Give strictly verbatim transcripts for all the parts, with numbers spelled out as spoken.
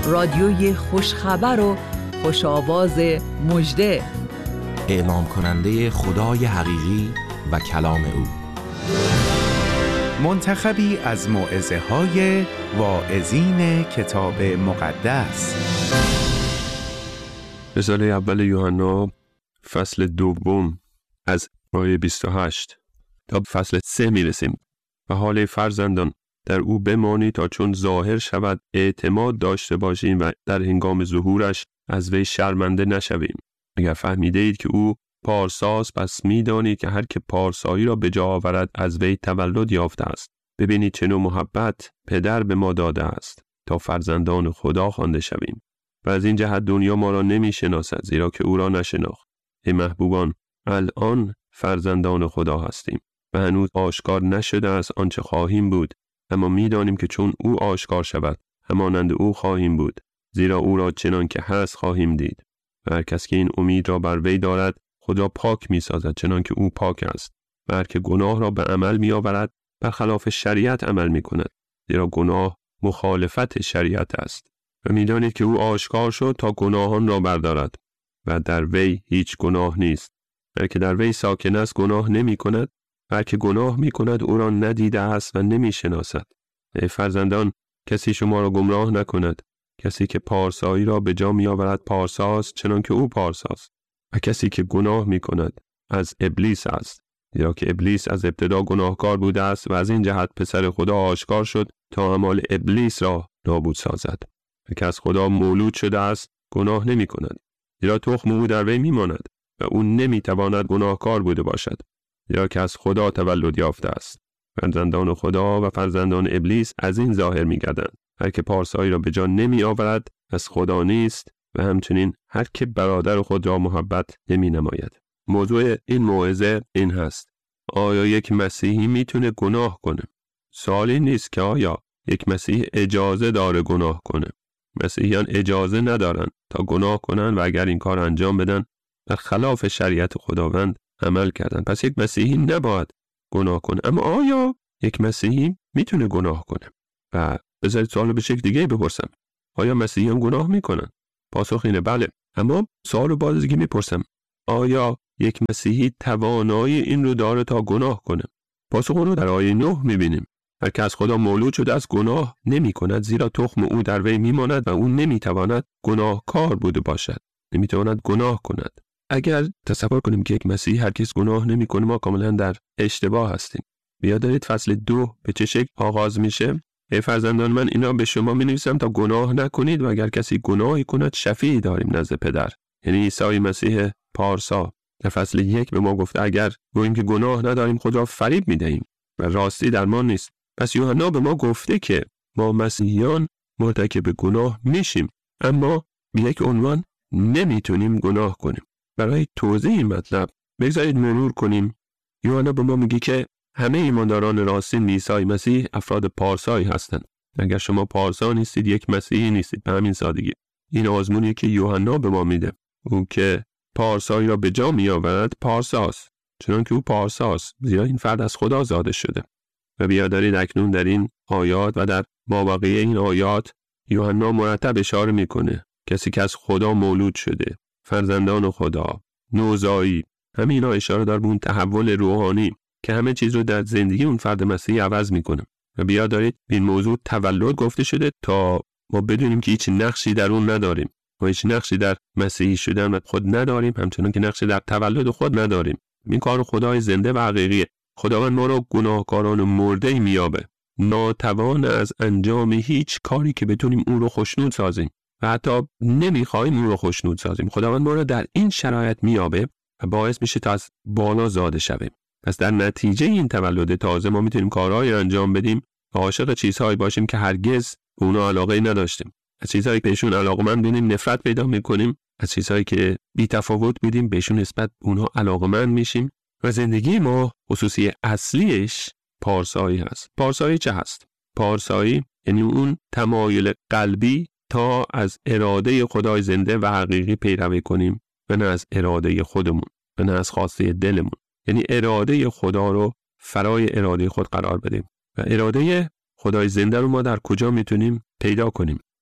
رادیوی خوشخبر و خوش آواز مژده، اعلام کننده خدای حقیقی و کلام او، منتخبی از موعظه‌های واعظین کتاب مقدس. رساله اول یوحنا فصل دوم از آیه بیست و هشت تا فصل سه میرسیم. و حال فرزندان در او بمانید تا چون ظاهر شود اعتماد داشته باشیم و در هنگام ظهورش از وی شرمنده نشویم. اگر فهمیده اید که او پارساست، پس میدانید که هر که پارسایی را به جا آورد از وی تولد یافته است. ببینید چه نوع محبت پدر به ما داده است تا فرزندان خدا خوانده شویم. و از این جهت دنیا ما را نمی شناسد، زیرا که او را نشناخت. ای محبوبان، الان فرزندان خدا هستیم و هنوز آشکار نشده است آنچه خواهیم بود، اما میدانیم که چون او آشکار شود همانند او خواهیم بود، زیرا او را چنان که هست خواهیم دید. و هر کس که این امید را بر وی دارد خود را پاک می سازد چنان که او پاک است. و هر که گناه را به عمل می آورد برخلاف شریعت عمل می کند، زیرا گناه مخالفت شریعت است. و می دانید که او آشکار شد تا گناهان را بردارد و در وی هیچ گناه نیست. هر که در وی ساکن است گناه نمی کند، هر که گناه می کند او را ندیده است و نمی شناسد. ای فرزندان، کسی شما را گمراه نکند. کسی که پارسایی را به جا می آورد پارساست چنان که او پارساست. و کسی که گناه می کند از ابلیس است، زیرا که ابلیس از ابتدا گناهکار بوده است و از این جهت پسر خدا آشکار شد تا اعمال ابلیس را نابود سازد. و که از خدا مولود شده است گناه نمی کند، زیرا تخم او در وی می ماند و او نمی تواند گناهکار بوده باشد، زیرا که از خدا تولد یافته است. فرزندان خدا و فرزندان ابلیس از این ظاهر می گردند. هر که پارسایی را به جا نمی آورد از خدا نیست و همچنین هر که برادر خود را محبت نمی نماید. موضوع این موعظه این هست: آیا یک مسیحی میتونه گناه کنه؟ سوالی نیست که آیا یک مسیحی اجازه داره گناه کنه. مسیحیان اجازه ندارن تا گناه کنن و اگر این کار انجام بدن در خلاف شریعت خداوند عمل کردن. پس یک مسیحی نباید گناه کنه. اما آیا یک مسیحی میتونه گناه کنه؟ و بذارید سوالو به شکل دیگه بپرسم: آیا مسیحیان گناه میکنن؟ پاسخ اینه بله. اما سوالو باز دیگه میپرسم: آیا یک مسیحی توانایی این رو داره تا گناه کنه؟ پاسخ اون رو در آیه نه میبینیم. هر که از خدا مولود شده از گناه نمی کند، زیرا تخم او در وی میماند و او نمیتواند گناهکار بوده باشد، نمیتواند گناه کند. اگر تصور کنیم که یک مسیحی هرگز گناه نمیکنه، ما کاملا در اشتباه هستیم. بیا دارید فصل دو به چه شکل آغاز میشه؟ ای فرزندان، من اینا به شما می نویسم تا گناه نکنید و اگر کسی گناهی کند شفیعی داریم نزد پدر، یعنی عیسی مسیح پارسا. در فصل یک به ما گفته اگر گوییم که گناه نداریم خود را فریب می دهیم و راستی در ما نیست. پس یوحنا به ما گفته که ما مسیحیان مرتکب گناه میشیم، اما به یک عنوان نمیتونیم گناه کنیم. برای توضیح این مطلب بگذارید مرور کنیم. یوحنا به ما میگه که همه ایمانداران راستین عیسی مسیح افراد پارسایی هستند. اگر شما پارسا نیستید یک مسیحی نیستید. به همین سادگی. این آزمونی که یوحنا به ما میده، او که پارسایی را به جا می آورد پارساست چون که او پارساست، زیرا این فرد از خدا زاده شده. و بیا دارید اکنون در این آیات و در مابقی این آیات یوحنا مرتب اشاره میکنه کسی که از خدا مولود شده، فرزندان خدا، نوزایی، همه اینا اشاره داره به اون تحول روحانی که همه چیز رو در زندگی اون فرد مسیحی عوض میکنه. و بیا دارید این موضوع تولد گفته شده تا ما بدونیم که هیچ نقشی در اون نداریم. ما هیچ نقشی در مسیحی شدن خود نداریم، همچنان که نقشی در تولد خود نداریم. این کار خدای زنده و حقیقیه. خداوند ما را گناهکاران مرده میابه، ناتوان از انجام هیچ کاری که بتونیم اون رو خوشنود سازیم و حتی نمیخوایم اون رو خوشنود سازیم. خداوند ما را در این شرایط میابه و باعث میشه تا از بالا زاده شویم. پس در نتیجه این تولد تازه ما میتونیم کارهایی انجام بدیم و عاشق چیزهایی باشیم که هرگز به اونها علاقه نداشتیم. از چیزهایی که بهشون علاقه‌مند بودیم نفرت پیدا میکنیم، از چیزهایی که بی تفاوت بودیم بهشون نسبت اونها علاقه‌مند میشیم. و زندگی ما خصوصی اصلیش پارسایی هست. پارسایی چه هست؟ پارسایی یعنی اون تمایل قلبی تا از اراده خدای زنده و حقیقی پیروی کنیم و نه از اراده خودمون و نه از خواسته دلمون. یعنی اراده خدا رو فرای اراده خود قرار بدیم. و اراده خدای زنده رو ما در کجا میتونیم پیدا کنیم؟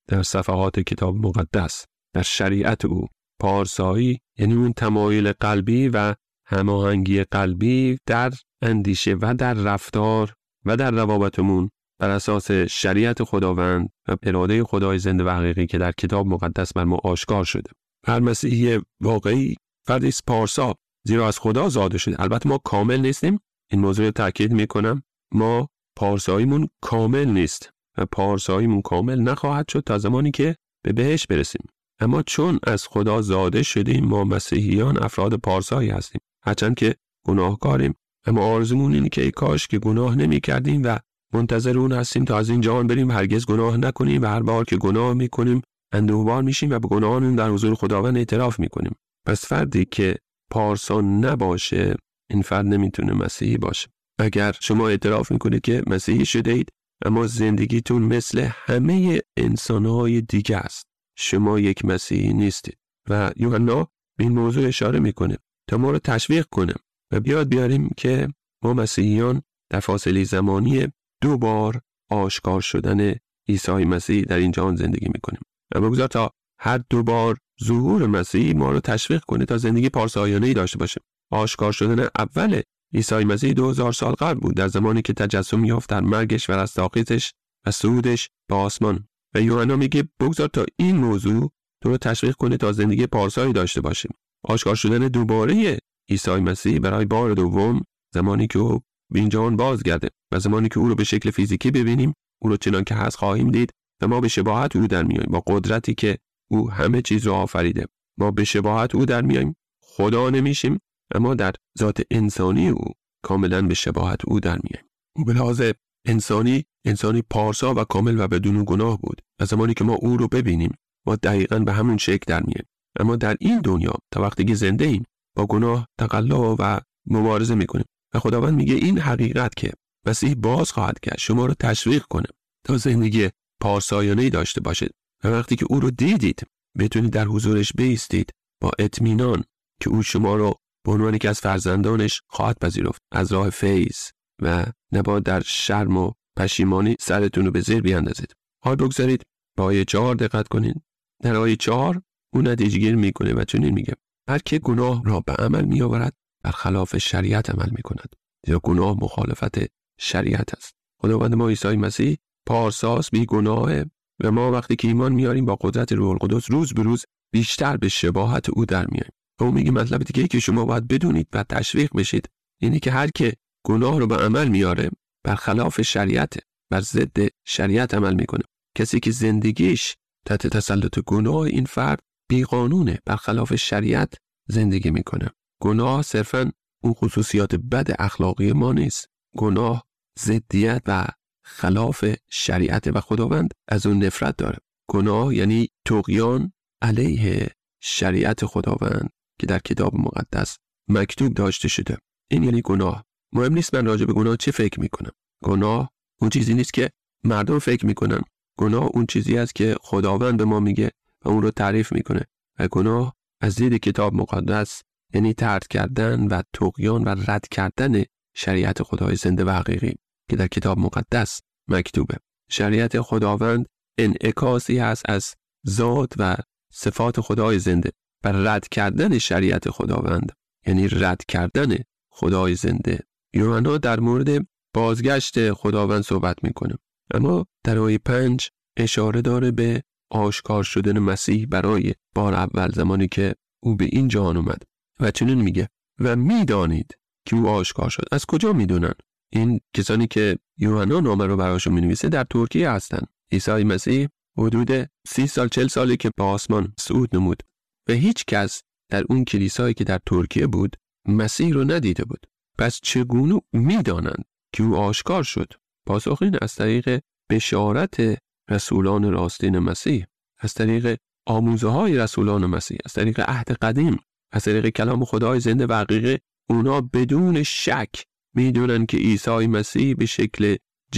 در صفحات کتاب مقدس، در شریعت او. پارسایی یعنی اون تمایل قلبی و هماهنگی قلبی در اندیشه و در رفتار و در روابطمون بر اساس شریعت خداوند و اراده خدای زنده و حقیقی که در کتاب مقدس بر ما آشکار شده. هر مسیحی واقعی فردی است پارسا، زیرا از خدا زاده شده. البته ما کامل نیستیم، این موضوع رو تاکید میکنم، ما پارساییمون کامل نیست و پارساییمون کامل نخواهد شد تا زمانی که به بهشت برسیم. اما چون از خدا زاده شدیم، ما مسیحیان افراد پارسایی هستیم. هرچند که گناهکاریم، اما آرزومون اینه که ای کاش که گناه نمی کردیم و منتظر اون هستیم تا از این جهان بریم هرگز گناه نکنیم و هر بار که گناه میکنیم اندوهبار میشیم و به گناهانمون در حضور خداوند اعتراف میکنیم. پس فردی که پارسا نباشه، این فرد نمیتونه مسیحی باشه. اگر شما اعتراف میکنید که مسیحی شده اید اما زندگیتون مثل همه انسانهای دیگه است، شما یک مسیحی نیستید. و یوحنا به این موضوع اشاره میکنه تا ما رو تشویق کنه و بیاد بیاریم که ما مسیحیان در فاصله زمانی دو بار آشکار شدن عیسی مسیح در این جهان زندگی میکنیم. و بگذار تا هر دو بار ظهور مسیح ما رو تشویق کنه تا زندگی پارسایانه‌ای داشته باشیم. آشکار شدن اول عیسی مسیح دو هزار سال قبل بود، در زمانی که تجسم یافت در مرگش و رستاخیزش و صعودش به آسمان. و یوحنا میگه بگذار تا این موضوع تو رو تشویق کنه تا زندگی پارسایی داشته باشیم. آشکار شدن دوباره عیسی مسیح برای بار دوم، زمانی که او به این جهان بازگرده و زمانی که او رو به شکل فیزیکی ببینیم، او رو چنان که هست خواهیم دید و ما به شباهت او در میاییم. با قدرتی که او همه چیز رو آفریده، ما به شباهت او در میاییم. خدا نمیشیم اما در ذات انسانی او کاملا به شباهت او در میاییم. او به لحاظ انسانی انسانی پارسا و کامل و بدون گناه بود و زمانی که ما او رو ببینیم ما دقیقاً به همون شکل در میاییم. اما در این دنیا تا وقتی که زنده ایم با گناه تقلا و مبارزه میکنیم و خداوند میگه این حقیقت که مسیح باز خواهد کرد شما رو تشویق کنه تا زندگی پارسایانه‌ای داشته باشید و وقتی که او رو دیدید بتونید در حضورش بایستید با اطمینان که او شما رو به عنوان که از فرزندانش خواهد پذیرفت از راه فیض و نباید در شرم و پشیمانی سرتون رو به زیر بیاندازید. حال بگذارید با آیه چهار دقت کنید. در آیه چهار اون نتیجه گیری میکنه و چنین میگه هر که گناه را به عمل میآورد برخلاف شریعت عمل میکند، زیرا گناه مخالفت شریعت است. خداوند ما عیسی مسیح پارساست، بی گناهه و ما وقتی که ایمان میاریم با قدرت روح القدس روز به روز بیشتر به شباهت او در میاییم. و او میگه مطلب دیگه که شما باید بدونید و تشویق بشید اینی که هر که گناه رو به عمل میاره برخلاف شریعت، بر ضد شریعت عمل میکنه. کسی که زندگیش تحت تسلط گناه، این فرد بی قانونه، برخلاف شریعت زندگی میکنه. گناه صرفاً اون خصوصیات بد اخلاقی ما نیست. گناه ضدیت و خلاف شریعت و خداوند از اون نفرت داره. گناه یعنی طغیان علیه شریعت خداوند که در کتاب مقدس مکتوب داشته شده. این یعنی گناه. مهم نیست من راجع به گناه چه فکر میکنم. گناه اون چیزی نیست که مردم فکر میکنن. گناه اون چیزی است که خداوند به ما میگه و اون رو تعریف میکنه. و گناه از دید کتاب مقدس یعنی طرد کردن و طغیان و رد کردن شریعت خدای زنده و حقیقی که در کتاب مقدس مکتوبه. شریعت خداوند انعکاسی هست از ذات و صفات خدای زنده و رد کردن شریعت خداوند یعنی رد کردن خدای زنده. یوحنا در مورد بازگشت خداوند صحبت میکنه، اما در آیه پنج اشاره داره به آشکار شدن مسیح برای بار اول زمانی که او به این جهان اومد و چنین میگه و میدانید که او آشکار شد. از کجا میدونن؟ این کسانی که یوحنا نامه رو براشون مینویسه در ترکیه هستن. عیسی مسیح حدود سی سال چل سالی که به آسمان صعود نمود و هیچ کس در اون کلیسایی که در ترکیه بود مسیح رو ندیده بود. پس چگونه میدانند که او آشکار شد؟ پاسخ این از طریق بشارت رسولان راستین مسیح، از طریق آموزه های رسولان مسیح، از طریق عهد قدیم، از طریق کلام خدای زنده و حقیقی. اونا بدون شک میدونن که عیسی مسیح به شکل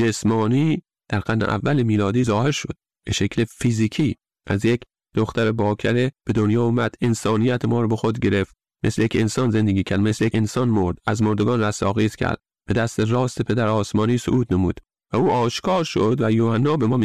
جسمانی در قرن اول میلادی ظاهر شد، به شکل فیزیکی از یک دختر باکره به دنیا اومد، انسانیت ما رو به خود گرفت، مثل یک انسان زندگی کرد، مثل یک انسان مرد، از مردگان رستاخیز کرد، به دست راست پدر آسمانی صعود نمود و او آشکار شد. و یوحنا به ما میگه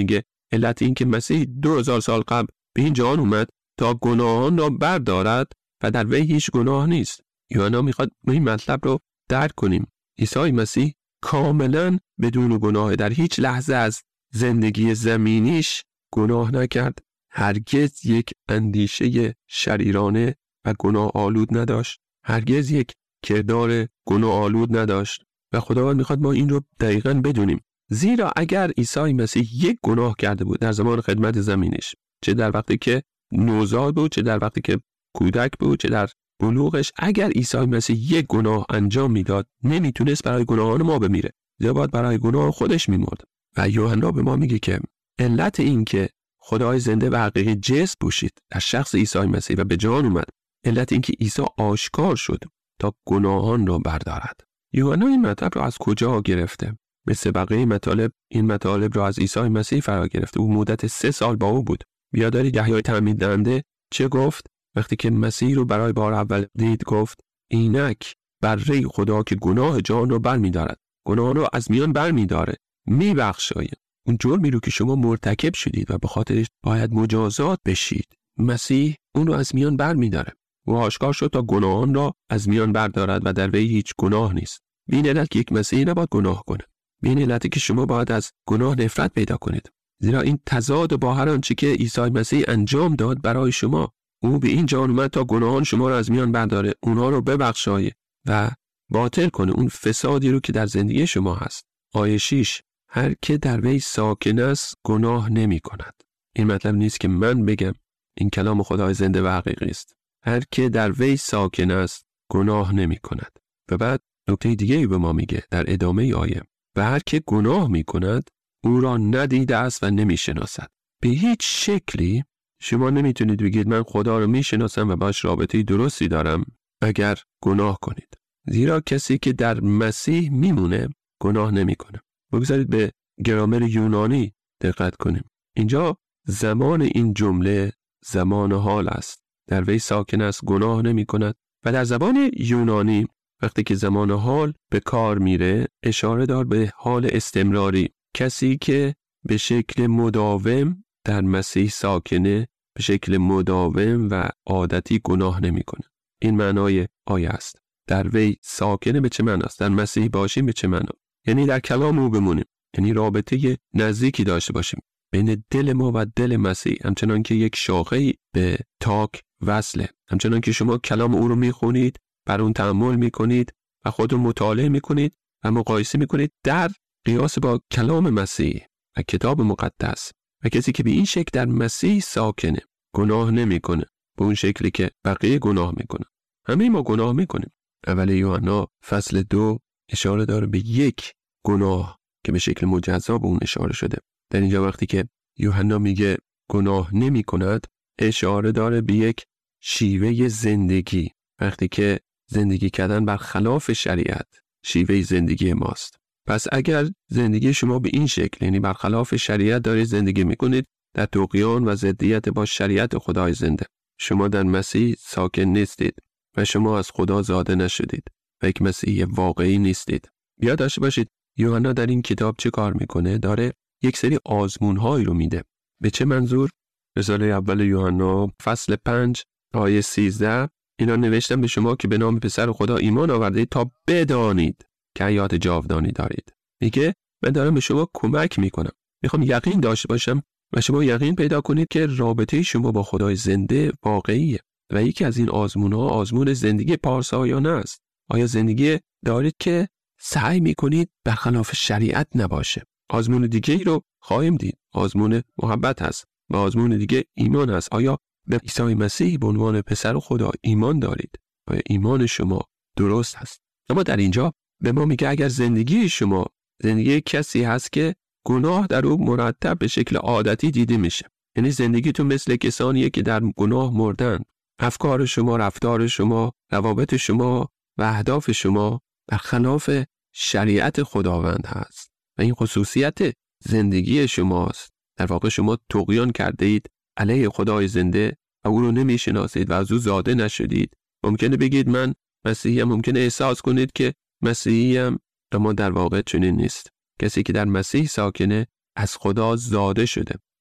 علت این که مسیح دو هزار سال قبل به این جهان اومد تا گناهان را بردارد و در وی هیچ گناه نیست. یوحنا میخواد این مطلب رو درک کنیم. عیسی مسیح کاملا بدون گناه، در هیچ لحظه از زندگی زمینیش گناه نکرد. هرگز یک اندیشه شریرانه و گناه آلود نداشت. هرگز یک کردار گناه آلود نداشت و خداوند میخواد ما این رو دقیقاً بدونیم. زیرا اگر عیسی مسیح یک گناه کرده بود در زمان خدمت زمینش، چه در وقتی که نوزاد بود، چه در وقتی که کودک بود، چه در بلوغش، اگر عیسی مسیح یک گناه انجام میداد نمیتونست برای گناهان ما بمیره، زیرا باید برای گناه خودش میمرد. و یوحنا به ما میگه که علت این که خدای زنده و حقیقی جسم پوشید در شخص عیسی مسیح و به جان اومد، علت این که عیسی آشکار شد تا گناهان را بردارد. یوحنا این مطلب را از کجا گرفته؟ مثل بقیه مطالب این مطالب را از عیسی مسیح فرا گرفته. او مدت سه سال با او بود. بیاداری یحیی تعمید دهنده چه گفت؟ وقتی که مسیح رو برای بار اول دید گفت اینک بره خدا که گناه جهان رو بر می دارد، گناه رو از میان بر می داره، می بخشاید. اون جرمی رو که شما مرتکب شدید و به خاطرش باید مجازات بشید، مسیح اون رو از میان بر می داره. او آشکار شد تا گناهان را از میان بردارد و در وی هیچ گناه نیست. به این علت که یک مسیحی نباید گناه کنه. به این علت که شما باید از گناه نفرت پیدا کنید. زیرا این تضاد با هر آنچه که عیسی مسیح انجام داد برای شما. او به این جهان اومد تا گناهان شما را از میان برداره، اونها رو ببخشایه و باطل کنه اون فسادی رو که در زندگی شما هست. آیه شش، هر که در وی ساکن است گناه نمی کند. این مطلب نیست که من بگم، این کلام خدای زنده و حقیقی است. هر که در وی ساکن است گناه نمی کند. و بعد نکته دیگه ای به ما میگه در ادامه آیه، و هر که گناه می کند او را ندیده است و نمی شناسد. به هیچ شکلی شما نمیتونید بگید من خدا رو میشناسم و باش رابطه درستی دارم اگر گناه کنید. زیرا کسی که در مسیح میمونه گناه نمیکنه. بگذارید به گرامر یونانی دقت کنیم. اینجا زمان این جمله زمان حال است. در وی ساکن است گناه نمیکند. و در زبان یونانی وقتی که زمان حال به کار میره اشاره دار به حال استمراری. کسی که به شکل مداوم در مسیح ساکنه به شکل مداوم و عادتی گناه نمیکنه. این معنای آیه است. در وی ساکنه به چه معناست؟ در مسیح باشیم به چه معنا؟ یعنی در کلام او بمونیم، یعنی رابطه نزدیکی داشته باشیم بین دل ما و دل مسیح، همچنان که یک شاخه به تاک وصله. همچنان که شما کلام او رو میخونید، بر اون تأمل میکنید و خود رو مطالعه میکنید و مقایسه میکنید در قیاس با کلام مسیح و کتاب مقدس. و کسی که به این شکل در مسیح ساکنه گناه نمیکنه به اون شکلی که بقیه گناه میکنه. همه ما گناه میکنیم. اول یوحنا فصل دو اشاره داره به یک گناه که به شکل مجزا به اون اشاره شده. در اینجا وقتی که یوحنا میگه گناه نمیکند اشاره داره به یک شیوه زندگی. وقتی که زندگی کردن برخلاف شریعت شیوه زندگی ماست. پس اگر زندگی شما به این شکل یعنی برخلاف شریعت دارید زندگی میکنید در طغیان و ضدیت با شریعت خدای زنده، شما در مسیح ساکن نیستید و شما از خدا زاده نشدید و یک مسیحی واقعی نیستید. یاد داشته باشید یوحنا در این کتاب چه کار میکنه؟ داره یک سری آزمون‌هایی رو میده. به چه منظور؟ رساله اول یوحنا فصل پنج آیه سیزده اینا نوشتم به شما که به نام پسر خدا ایمان آوردید تا بدانید که حیات جاودانی دارید. میگه من دارم به شما کمک میکنم. میخوام یقین داشته باشم و شما یقین پیدا کنید که رابطه شما با خدای زنده واقعیه. و یکی از این آزمون‌ها آزمون زندگی پارسایانه است. آیا زندگی دارید که سعی میکنید برخلاف شریعت نباشه؟ آزمون دیگه ای رو خواهیم دید. آزمون محبت هست و آزمون دیگه ایمان هست. آیا به عیسی مسیح به عنوان پسر خدا ایمان دارید؟ آیا ایمان شما درست هست؟ اما در اینجا به ما میگه اگر زندگی شما زندگی کسی هست که گناه در او مرتب به شکل عادتی دیده میشه، یعنی زندگیتون مثل کسانیه که در گناه مردن، افکار شما، رفتار شما، روابط شما و اهداف شما برخلاف شریعت خداوند هست و این خصوصیت زندگی شماست. در واقع شما طغیان کرده اید علیه خدای زنده و او رو نمیشناسید و از او زاده نشدید. ممکنه بگید من مسیحیم، ممکنه احساس کنید که مسیحیم، اما در واقع چنین نیست. کسی که در مسیح ساکنه از خدا زاده شده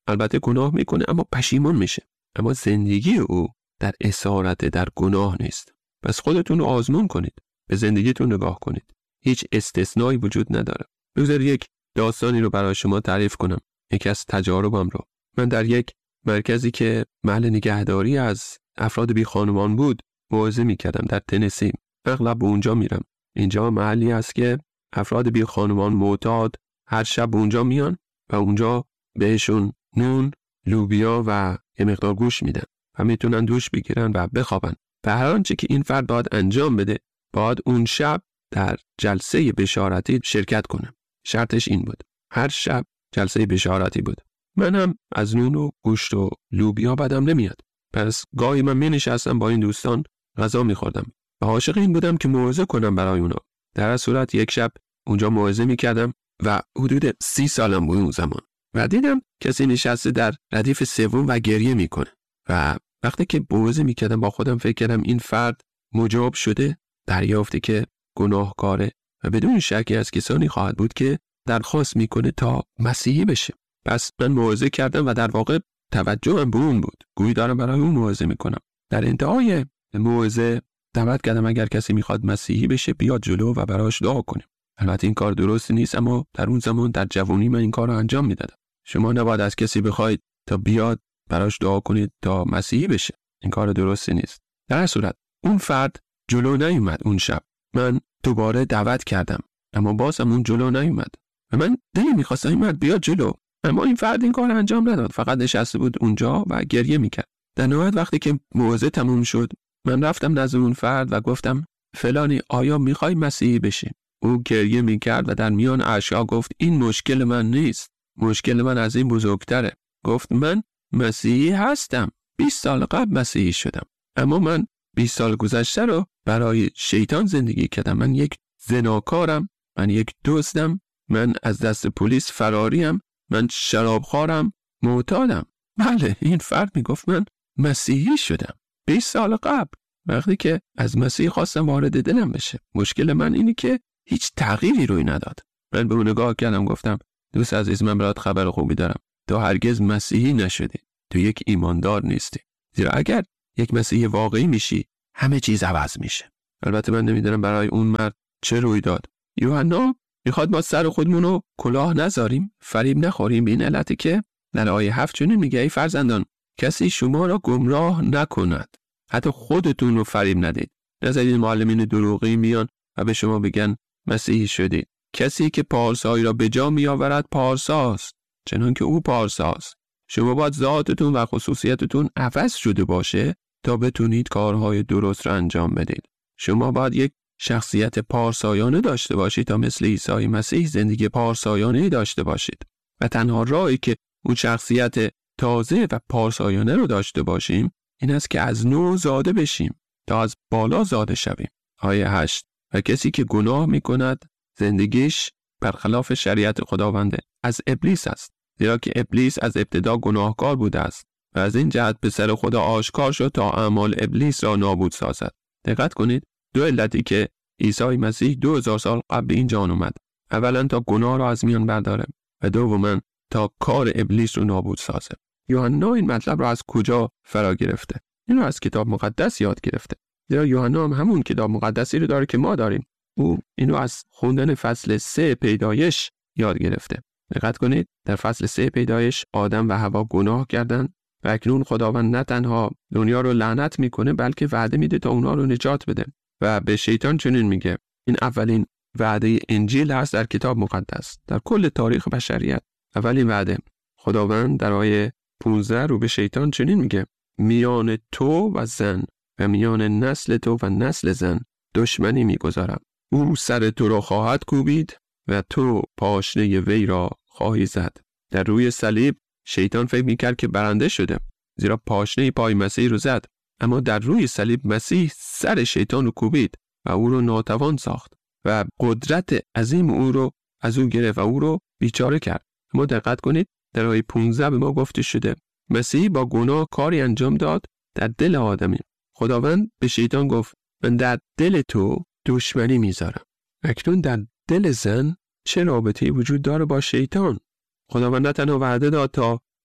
البته گناه میکنه اما پشیمان میشه، اما زندگی او در اسارت در گناه نیست. پس خودتون رو آزمون کنید، به زندگیتون نگاه کنید، هیچ استثنایی وجود نداره. بذار یک داستانی رو برای شما تعریف کنم، یکی از تجاربم رو. من در یک مرکزی که محل نگهداری از افراد بی خانمان بود موعظه میکردم در تنسی. اغلب به اونجا میرم. اینجا محلی است که افراد بی خانمان معتاد هر شب به اونجا میان و اونجا بهشون نون، لوبیا و یه مقدار گوشت میدن و میتونن دوش بگیرن و بخوابن. و هر آنچه که این فرد باید انجام بده، باید اون شب در جلسه بشارتی شرکت کنه. شرطش این بود، هر شب جلسه بشارتی بود. من هم از نون و گوشت و لوبیا بدم نمیاد. پس گاهی من می نشستم با این دوستان غذا می خوردم و عاشق این بودم که موعظه کنم برای اونا. در هر صورت یک شب اونجا موعظه می کردم و حدود سی سالم بود اون زمان و دیدم کسی نشسته در ردیف سوم و گریه میکنه و وقتی که موعظه می کردم با خودم فکر کردم این فرد مجاب شده، دریافته که گناهکاره و بدون شکی از کسانی خواهد بود که درخواست میکنه تا مسیحی بشه. پس من موعظه کردم و در واقع توجهم به اون بود، گویی دارم برای اون موعظه میکنم. در انتهای موعظه دعوت کردم اگر کسی میخواد مسیحی بشه بیاد جلو و براش دعا کنیم. البته این کار درست نیست، اما در اون زمان در جوانی من این کار رو انجام میدادم. شما نباید از کسی بخواید تا بیاد براش دعا کنید تا مسیحی بشه، این کار درست نیست. در هر صورت اون فرد جلو نیومد. اون شب من دوباره دعوت کردم اما بازم اون جلو نیومد و من دلی می‌خواستم این مرد بیاد جلو، اما این فرد این کار انجام نداد، فقط نشسته بود اونجا و گریه میکرد. در نهایت وقتی که موعظه تموم شد من رفتم نزد اون فرد و گفتم فلانی آیا میخوای مسیحی بشی؟ او گریه میکرد و در میان اشک‌ها گفت این مشکل من نیست، مشکل من از این بزرگتره. گفت من مسیحی هستم، بیست سال قبل مسیحی شدم، اما من بیست سال گذشته رو برای شیطان زندگی کردم. من یک زناکارم، من یک دزدم، من از دست پلیس فراریم، من شرابخوارم، معتادم. بله، این فرد میگفت من مسیحی شدم بیست سال قبل، وقتی که از مسیح خواستم وارد دلم بشه. مشکل من اینه که هیچ تغییری روی نداد. من به اون نگاه کردم گفتم دوست عزیز، من برات خبر خوبی دارم، تو هرگز مسیحی نشدی، تو یک ایماندار نیستی. زیرا اگر یک مسیحی واقعی میشی همه چیز عوض میشه. البته من نمیدونم برای اون مرد چه روی داد. یوحنا میخواد ما سر خودمونو کلاه نذاریم، فریب نخوریم، به این علتی که در آیه هفت چنین میگه ای فرزندان کسی شما را گمراه نکند، حتی خودتون رو فریب ندید. نذارید معلمین دروغی میان و به شما بگن مسیحی شدید. کسی که پارسایی را به جا میآورد پارساست چنان که او پارساست. شما باید ذاتتون و خصوصیتتون عوض شده باشه تا بتونید کارهای درست را انجام بدید. شما باید یک شخصیت پارسایانه داشته باشید تا مثل عیسی مسیح زندگی پارسایانه داشته باشید و تنها راهی که اون شخصیت تازه و پارسایانه رو داشته باشیم این است که از نو زاده بشیم تا از بالا زاده شویم. آیه هشت و کسی که گناه میکند زندگیش برخلاف شریعت خداونده از ابلیس است، زیرا که ابلیس از ابتدا گناهکار بوده است و از این جهت به سر خدا آشکار شد تا اعمال ابلیس را نابود سازد. دقت کنید، دو علتی که عیسی مسیح دو هزار سال قبل این جهان اومد، اولا تا گناه را از میان برداره و دوما تا کار ابلیس رو نابود سازه. یوحنا این مطلب را از کجا فرا گرفته؟ این را از کتاب مقدس یاد گرفته. زیرا یوحنا هم همون کتاب مقدسی رو داره که ما داریم. او اینو از خوندن فصل سه پیدایش یاد گرفته. دقت کنید، در فصل سه پیدایش آدم و حوا گناه کردند و اکنون خداوند نه تنها دنیا رو لعنت میکنه بلکه وعده میده تا اونا رو نجات بده و به شیطان چنین میگه. این اولین وعده انجیل هست در کتاب مقدس، در کل تاریخ بشریت. اولین وعده خداوند در آیه پانزده رو به شیطان چنین میگه میان تو و زن و میان نسل تو و نسل زن دشمنی میگذارم، او سر تو را خواهد کوبید و تو پاشنه وی را خواهی زد. در روی صلیب شیطان فکر میکرد که برنده شده، زیرا پاشنه پای مسیح رو زد، اما در روی صلیب مسیح سر شیطان رو کوبید و او رو ناتوان ساخت و قدرت عظیم او رو از او گرفت و او رو بیچاره کرد. اما دقت کنید، در آیه پانزده به ما گفته شده مسیح با گناه کاری انجام داد در دل آدمی. خداوند به شیطان گفت من در دل تو دشمنی میذارم. اکنون در دل زن چه رابطه‌ای وجود داره با شیطان؟ خداوند نه تنها وعده داد تا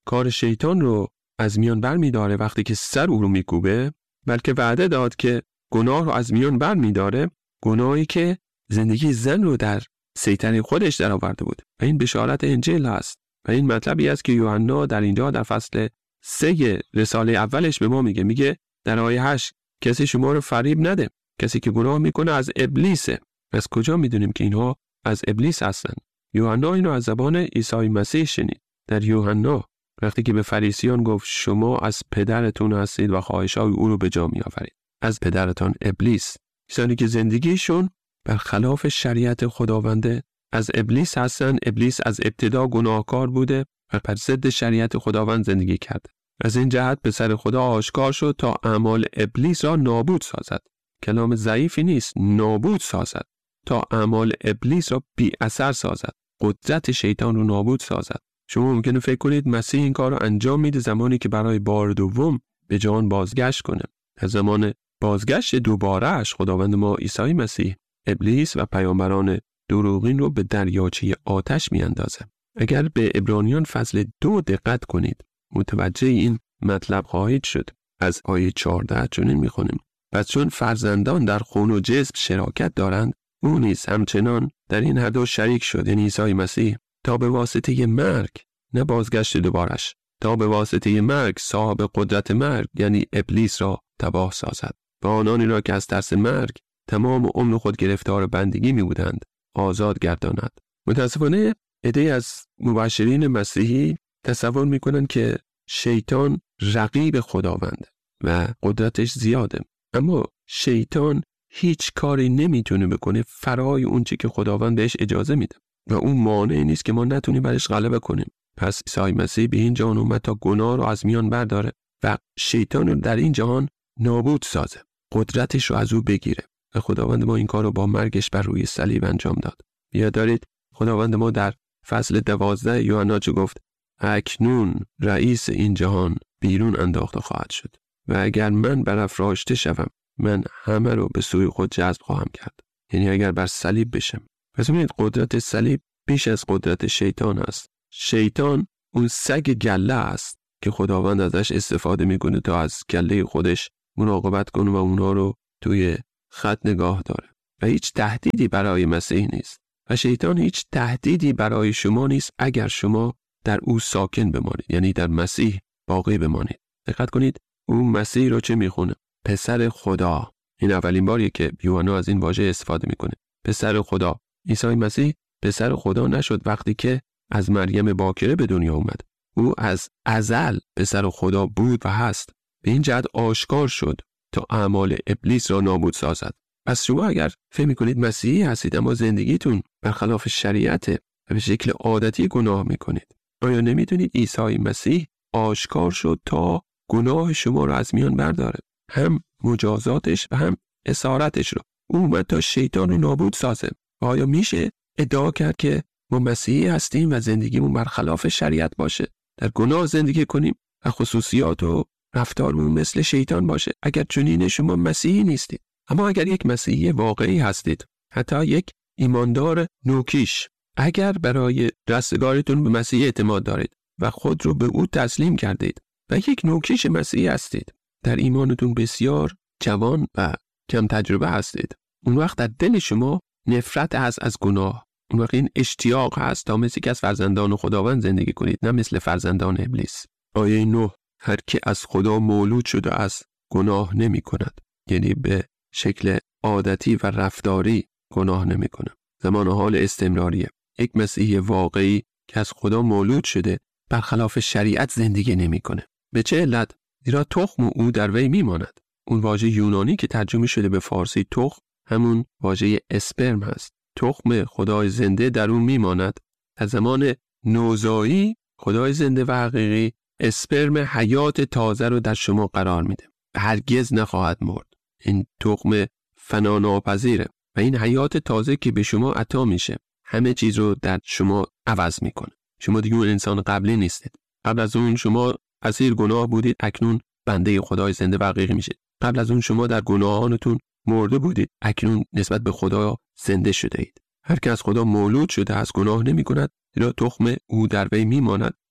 کار شیطان رو از میان بر می داره وقتی که سر او رو می کوبه، بلکه وعده داد که گناه رو از میان بر می داره، گناهی که زندگی زن رو در سیطره خودش در آورده بود. و این بشارت انجیل است و این مطلبی است که یوحنا در اینجا در فصل سه رساله اولش به ما میگه. میگه در آیه هشت کسی شما رو فریب نده، کسی که گناه میکنه از ابلیسه. از کجا میدونیم که اینها از ابلیس هستن؟ یوحنا اینو از زبان عیسی مسیح شنید. در یوحنا وقتی که به فریسیان گفت شما از پدرتون هستید و خواهش‌های او رو به جا میآورید، از پدرتان ابلیس. کسانی که زندگیشون برخلاف شریعت خداونده از ابلیس هستن. ابلیس از ابتدا گناهکار بوده و بر ضد شریعت خداوند زندگی کرده. از این جهت به سر خدا آشکار شد تا اعمال ابلیس را نابود سازد. کلام ضعیفی نیست، نابود سازد، تا اعمال ابلیس را بی اثر سازد، قدرت شیطان رو نابود سازد. شما ممکنه فکر کنید مسیح این کار رو انجام میده زمانی که برای بار دوم به جهان بازگشت کنه. از زمان بازگشت دوباره‌اش خداوند ما عیسی مسیح ابلیس و پیامبران دروغین رو به دریاچه آتش میاندازه. اگر به عبرانیان فصل دو دقت کنید متوجه این مطلب خواهید شد. از آیه چهارده چنین میخونیم: پس چون فرزندان در خون و جسم شراکت دارند، او نیز همچنان در این هر دو شریک شد، یعنی عیسی مسیح، تا به واسطه مرگ، نه بازگشت دوبارش، تا به واسطه مرگ صاحب قدرت مرگ یعنی ابلیس را تباه سازد و آنانی را که از ترس مرگ تمام عمر خود گرفتار بندگی می بودند آزاد گرداند. متاسفانه عده‌ای از مبشرین مسیحی تصور می کنند که شیطان رقیب خداونده و قدرتش زیاده، اما شیطان هیچ کاری نمیتونه بکنه فرای اون چی که خداوند بهش اجازه میده و اون مانعی نیست که ما نتونیم برش غلبه کنیم. پس عیسی مسیح به این جهان اومد تا گناه رو از میان برداره و شیطان رو در این جهان نابود سازه، قدرتش رو از او بگیره و خداوند ما این کار رو با مرگش بر روی صلیب انجام داد. یاد دارید خداوند ما در فصل دوازده یوحنا چه گفت؟ اکنون رئیس این جهان بیرون انداخته خواهد شد و اگر من برافراشته شوم من همه رو به سوی خود جذب خواهم کرد. یعنی اگر بر صلیب بشم. پس ببینید قدرت صلیب بیش از قدرت شیطان است. شیطان اون سگ گله است که خداوند ازش استفاده میکنه تا از گله خودش مراقبت کنه و اونا رو توی خط نگاه داره و هیچ تهدیدی برای مسیح نیست و شیطان هیچ تهدیدی برای شما نیست اگر شما در او ساکن بمانید، یعنی در مسیح باقی بمانید. دقت کنید اون مسیح رو چه میخونه؟ پسر خدا. این اولین باریه که یوحنا از این واژه استفاده میکنه. پسر خدا. عیسی مسیح پسر خدا نشد وقتی که از مریم باکره به دنیا اومد. او از ازل پسر خدا بود و هست. به این جهت آشکار شد تا اعمال ابلیس را نابود سازد. پس شما اگر فکر میکنید مسیحی هستید اما زندگیتون برخلاف شریعت و به شکل عادتی گناه میکنید، آیا نمیدونید عیسی مسیح آشکار شد تا گناه شما را از میان برداره؟ هم مجازاتش و هم اسارتش رو. او اومد تا شیطان رو نابود سازه. آیا میشه ادعا کرد که ما مسیحی هستیم و زندگیمون برخلاف شریعت باشه، در گناه زندگی کنیم و خصوصیات و رفتارمون مثل شیطان باشه؟ اگر چنین شما مسیحی نیستید. اما اگر یک مسیحی واقعی هستید، حتی یک ایماندار نوکیش، اگر برای رستگاریتون به مسیح اعتماد دارید و خود رو به او تسلیم کردید و یک نوکیش مسیحی هستید، در ایمانتون بسیار جوان و کم تجربه هستید، اون وقت در دل شما نفرت هست از گناه. اون وقت این اشتیاق هست تا مثل که از فرزندان خداوند زندگی کنید، نه مثل فرزندان ابلیس. آیه نه: هر که از خدا مولود شده از گناه نمی کند، یعنی به شکل عادتی و رفتاری گناه نمی کنه. زمان حال استمراریه. یک مسیحی واقعی که از خدا مولود شده برخلاف شریعت زندگی نمی کنه. به چه علت؟ زیرا تخم او در وی می ماند. اون واژه یونانی که ترجمه شده به فارسی تخم همون واژه اسپرم هست. تخم خدای زنده در اون می ماند. از زمان نوزایی خدای زنده و حقیقی اسپرم حیات تازه رو در شما قرار میده. هرگز نخواهد مرد. این تخم فنا ناپذیره و این حیات تازه که به شما عطا میشه همه چیز رو در شما عوض میکنه. شما دیگه اون انسان قبلی نیستید. قبل از اون شما اسیر گناه بودید، اکنون بنده خدای زنده و حقیقی میشید. قبل از اون شما در گناهانتون مرده بودید، اکنون نسبت به خدا زنده شده اید. هر که از خدا مولود شده از گناه نمی کند، زیرا تخم او در وی میماند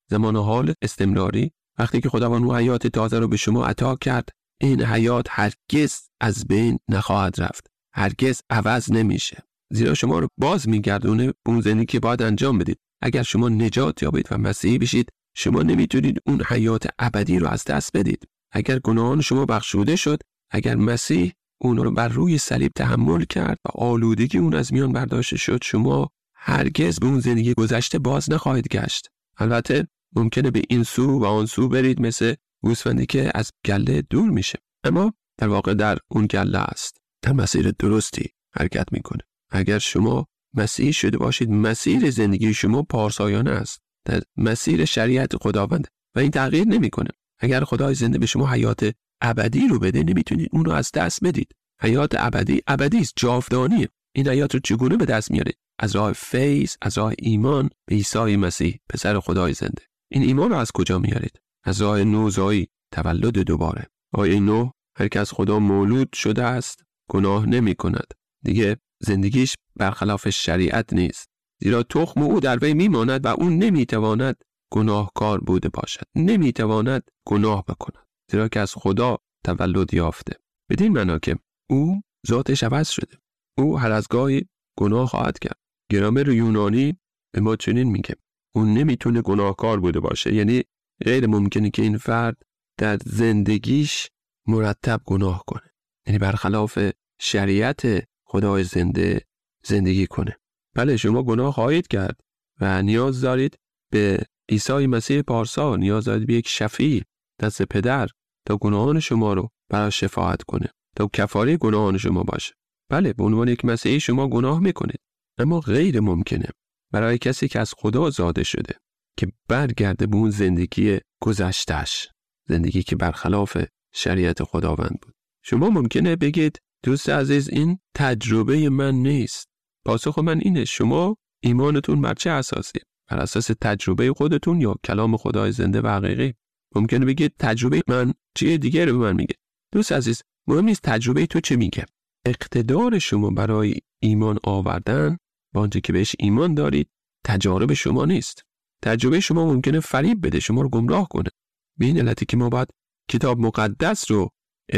زمان حال استمراری. وقتی که خداوند اون حیات تازه رو به شما عطا کرد، این حیات هرگز از بین نخواهد رفت، هرگز عوض نمیشه، زیرا شما رو باز میگردونه به اون زندگی که باید انجام بدید. اگر شما نجات یابید و مسیحی بشید، شما نمیتونید اون حیات ابدی رو از دست بدید. اگر گناهان شما بخشوده شد، اگر مسیح اون رو بر روی صلیب تحمل کرد و آلودگی اون از میان برداشته شد، شما هرگز به اون زندگی گذشته باز نخواهید گشت. البته ممکنه به این سو و آن سو برید، مثل گوسفندی که از گله دور میشه، اما در واقع در اون گله است، در مسیر درستی حرکت میکنه. اگر شما مسیحی شده باشید، مسیر زندگی شما پارسایانه است، در مسیر شریعت خداوند و این تغییر نمیکنه. اگر خدای زنده به شما حیات ابدی رو بده، نمیتونید اون رو از دست بدید. حیات ابدی ابدی است، جاودانیه. این حیات رو چگونه به دست میارید؟ از راه فیض، از راه ایمان به عیسی مسیح پسر خدای زنده. این ایمان رو از کجا میارید؟ از راه نوزایی، تولد دوباره. آیه نه، هر که از خدا مولود شده است گناه نمی کند. دیگه زندگیش برخلاف شریعت نیست، زیرا تخم او در وی میماند و اون نمیتواند گناهکار بوده باشد، نمیتواند گناه بکند، زیرا که از خدا تولد یافته. بدین معنا که او ذاتش عوض شده، او هر از گاهی گناه خواهد کرد. گرامر یونانی به ما چنین میگه اون نمیتونه گناهکار بوده باشه، یعنی غیر ممکنه که این فرد در زندگیش مرتب گناه کنه، یعنی برخلاف شریعت خدای زنده زندگی کنه. بله، شما گناه خواهید کرد و نیاز دارید به عیسی مسیح پارسا، نیاز دارید به یک شفیع دست پدر تا گناهان شما رو برای شفاعت کنه، تا کفاره گناهان شما باشه. بله، به عنوان یک مسیحی شما گناه میکنید، اما غیر ممکنه برای کسی که از خدا زاده شده که برگرده به اون زندگی گذشته‌اش، زندگی که برخلاف شریعت خداوند بود. شما ممکنه بگید دوست عزیز این تجربه من نیست. پاسخ من اینه، شما ایمانتون بر چه اساسیه؟ بر اساس تجربه خودتون یا کلام خدای زنده و حقیقی؟ ممکنه بگید تجربه من چیه دیگه رو به من میگه. دوست عزیز، مهم نیست تجربه تو چه میگه. اقتدار شما برای ایمان آوردن با آنچه که بهش ایمان دارید تجارب شما نیست. تجربه شما ممکنه فریب بده، شما رو گمراه کنه. به این علتی که ما باید کتاب مقدس رو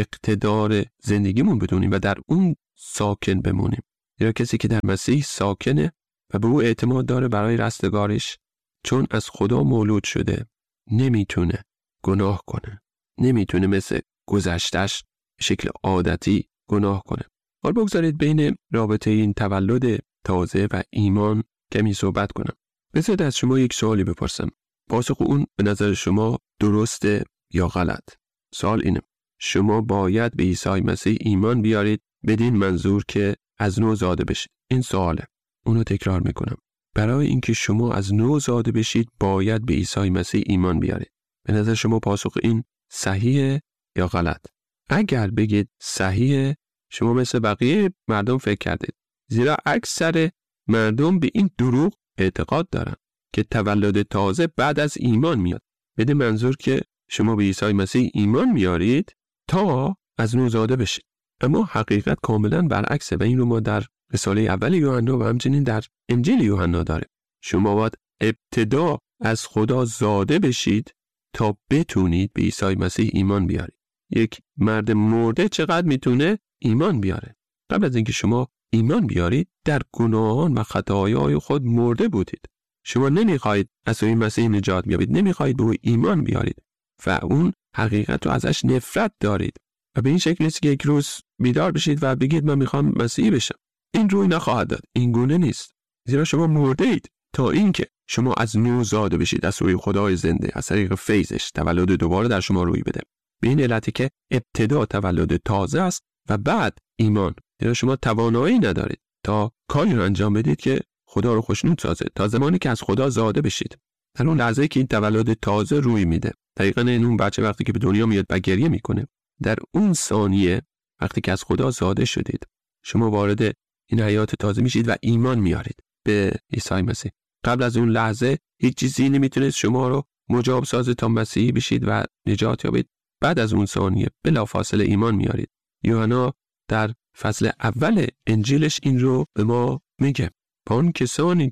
اقتدار زندگیمون بدونیم و در اون ساکن بمونیم. یا کسی که در مسیح ساکنه و به او اعتماد داره برای رستگارش، چون از خدا مولود شده، نمیتونه گناه کنه، نمیتونه مثل گذشتش به شکل عادتی گناه کنه. حال بگذارید بین رابطه این تولد تازه و ایمان کمی صحبت کنم. بذارید از شما یک سوالی بپرسم، پاسخ اون به نظر شما درسته یا غلط؟ سوال اینه، شما باید به عیسی مسیح ایمان بیارید بدین منظور که از نو زاده بشید. این سواله. اونو تکرار میکنم. برای اینکه شما از نو زاده بشید باید به عیسی مسیح ایمان بیارید. به نظر شما پاسخ این صحیحه یا غلط؟ اگر بگید صحیحه، شما مثل بقیه مردم فکر کردید، زیرا اکثر مردم به این دروغ اعتقاد دارن که تولد تازه بعد از ایمان میاد، بدین منظور که شما به عیسی مسیح ایمان میارید تا از نو زاده بشید. اما حقیقت کاملا برعکسه و این رو ما در رساله اول یوحنا و همچنین در انجیل یوحنا داریم. شما باید ابتدا از خدا زاده بشید تا بتونید به عیسی مسیح ایمان بیارید. یک مرد مرده چقدر میتونه ایمان بیاره؟ قبل از اینکه شما ایمان بیارید در گناهان و خطاهای خود مرده بودید. شما نمیخواید از سوی مسیح نجات بیابید، نمیخواید به او ایمان بیارید و اون حقیقت رو ازش نفرت دارید و به این شکل نیست که یک روز بیدار بشید و بگید من میخوام مسیحی بشم. این روی نخواهد داد. این گونه نیست، زیرا شما مرده اید تا اینکه شما از نو زاده بشید از سوی خدای زنده، از طریق فیضش تولد دوباره در شما روی بده. به این علتی که ابتدا تولد تازه است و بعد ایمان. زیرا شما توانایی ندارید تا کاری رو انجام بدید که خدا رو خوشنود سازه تا زمانی که از خدا زاده بشید. در اون لحظه که این تولد تازه روی میده، دقیقاً این اون بچه وقتی که به دنیا میاد و گریه میکنه، در اون ثانیه وقتی که از خدا زاده شدید، شما وارد این حیات تازه میشید و ایمان میارید به عیسی مسیح. قبل از اون لحظه هیچ چیزی نمیتونه شما رو مجاب سازه تا مسیحی بشید و نجات یابید. بعد از اون ثانیه بلافاصله ایمان میارید. یوحنا در فصل اول انجیلش این رو به ما میگه. با اون کسانی که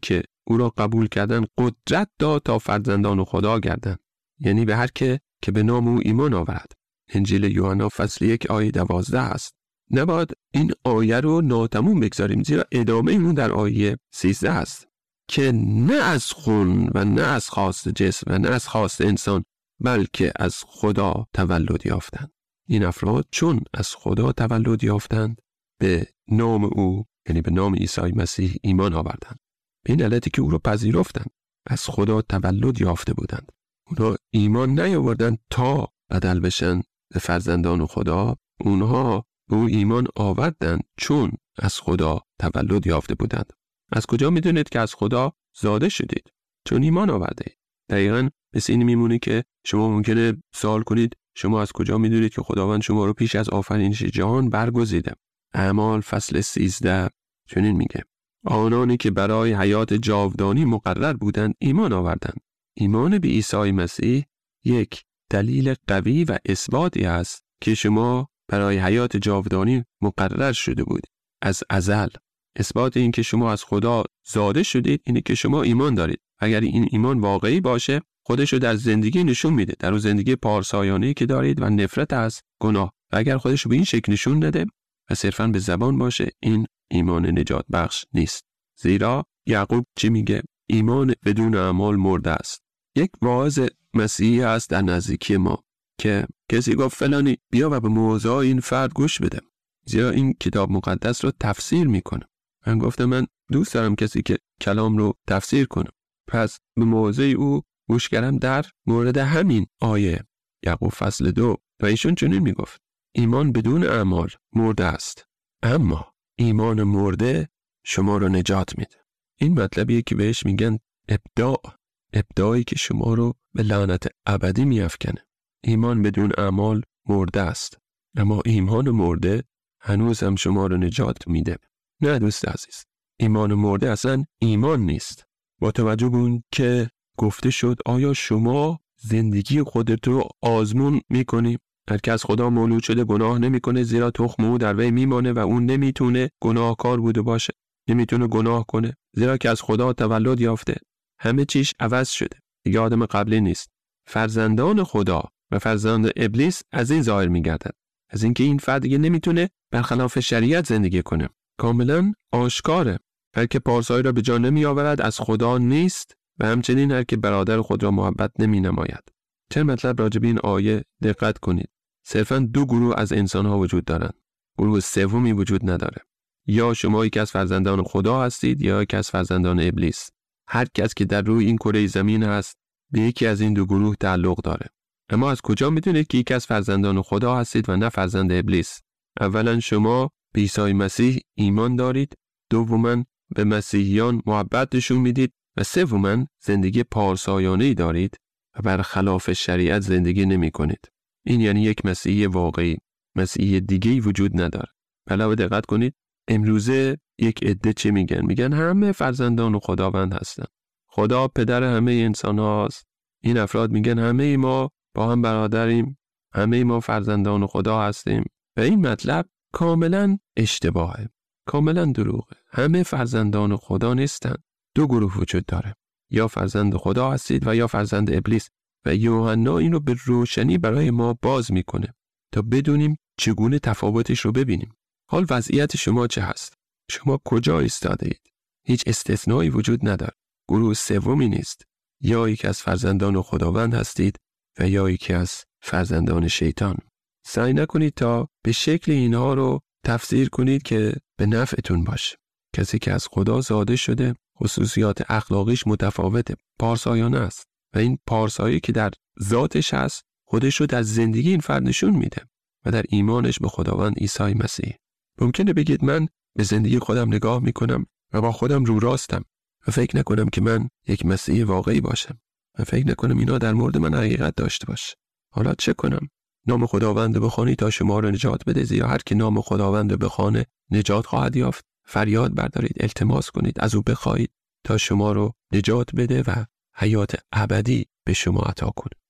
او را قبول کردن قدرت داد تا فرزندان خدا گردند، یعنی به هر که که به نام او ایمان آورد. انجیل یوحنا فصل یک آیه دوازده است. نباید این آیه رو ناتموم بگذاریم، زیرا ادامه اون در آیه سیزده است که نه از خون و نه از خواست جسم و نه از خواست انسان، بلکه از خدا تولد یافتند. این افراد چون از خدا تولد یافتند به نام او، یعنی به نام عیسی مسیح ایمان آوردند. به این علتی که او را پذیرفتند، از خدا تولد یافته بودند. اونها ایمان نیاوردند تا بدل بشن به فرزندان خدا، اونها به او ایمان آوردند چون از خدا تولد یافته بودند. از کجا میدونید که از خدا زاده شدید؟ چون ایمان آورده. دقیقاً مثل این میمونه که شما ممکنه سوال کنید شما از کجا میدونید که خداوند شما رو پیش از آفرینش جهان برگزیده؟ اعمال فصل سیزده چنین میگه: آنانی که برای حیات جاودانی مقرر بودند ایمان آوردند. ایمان به عیسی مسیح یک دلیل قوی و اثباتی است که شما برای حیات جاودانی مقرر شده بود از ازل. اثبات این که شما از خدا زاده شدید اینه که شما ایمان دارید. اگر این ایمان واقعی باشه خودش رو در زندگی نشون میده، در اون زندگی پارسایانه‌ای که دارید و نفرت از گناه. و اگر خودش رو به این شکل نشون نده و صرفاً به زبان باشه، این ایمان نجات بخش نیست. زیرا یعقوب چی میگه؟ ایمان بدون اعمال مرده است. یک واعظ مسیحی هست در نزدیکی ما که کسی گفت فلانی بیا و به موعظه این فرد گوش بده، زیرا این کتاب مقدس رو تفسیر میکنه. من گفتم من دوست دارم کسی که کلام رو تفسیر کنه. پس به موعظه او گوش کردم در مورد همین آیه یعقوب فصل دو و ایشون چنین میگفت: ایمان بدون اعمال مرده است، اما ایمان مرده شما رو نجات میده. این مطلبیه که بهش میگن ابداع، ابداعی که شما رو به لعنت ابدی میافکنه. ایمان بدون اعمال مرده است، اما ایمان مرده هنوز هم شما رو نجات میده. نه دوست عزیز، ایمان مرده اصلا ایمان نیست. با توجه به اون که گفته شد آیا شما زندگی خودت رو آزمون میکنی؟ هر که از خدا مولود شده گناه نمیکنه، زیرا تخم او در وی میمانه و اون نمیتونه گناهکار بوده باشه، نمیتونه گناه کنه، زیرا که از خدا تولد یافته. همه چیش عوض شده، دیگه آدم قبلی نیست. فرزندان خدا و فرزند ابلیس از این ظاهر میگردن، از اینکه این فرد دیگه نمیتونه برخلاف شریعت زندگی کنه. کاملا آشکاره هر که پارسایی را به جا نمی آورد از خدا نیست و همچنین هر که برادر خود را محبت نمی نماید. چه مطلب راجب این آیه دقت کنید. صرفاً دو گروه از انسان ها وجود دارند. گروه سومی وجود نداره. یا شما یکی از فرزندان خدا هستید یا یکی از فرزندان ابلیس. هر کس که در روی این کره زمین هست به یکی از این دو گروه تعلق داره. اما از کجا میدونید که یکی از فرزندان خدا هستید و نه فرزند ابلیس؟ اولا شما به عیسی مسیح ایمان دارید، دوما به مسیحیان محبت نشون میدید و سوما زندگی پارسایانه‌ای دارید و برخلاف شریعت زندگی نمی کنید. این یعنی یک مسیحی واقعی. مسیحی دیگه‌ای وجود نداره. علاوه دقت کنید امروزه یک عده چه میگن؟ میگن همه فرزندان خداوند هستن. خدا پدر همه انسان هاست. این افراد میگن همه ما با هم برادریم، همه ما فرزندان خدا هستیم و این مطلب کاملا اشتباهه، کاملا دروغه. همه فرزندان خدا نیستن. دو گروه وجود داره، یا فرزند خدا هستید و یا فرزند ابلیس. و یوحنا این رو به روشنی برای ما باز میکنه تا بدونیم چگونه تفاوتش رو ببینیم. حال وضعیت شما چه هست؟ شما کجا ایستاده اید؟ هیچ استثنایی وجود نداره. گروه سومی نیست. یا یکی از فرزندان خداوند هستید و یا یکی از فرزندان شیطان. سعی نکنید تا به شکل اینها رو تفسیر کنید که به نفعتون باشه. کسی که از خدا زاده شده خصوصیات اخلاقیش متفاوته، پارسایانه است و این پارسایی که در ذاتش هست خودش رو در زندگی این فرد نشون میده و در ایمانش به خداوند عیسی مسیح. ممکنه بگید من به زندگی خودم نگاه میکنم و با خودم رو راستم و فکر نکنم که من یک مسیحی واقعی باشم و فکر نکنم اینا در مورد من حقیقت داشته باشه. حالا چه کنم؟ نام خداوند بخوانی تا شما رو نجات بده، زیرا هر که نام خداوند بخوانه نجات خواهد یافت. فریاد بردارید، التماس کنید، از او بخواهید تا شما رو نجات بده و حیات ابدی به شما عطا کنه.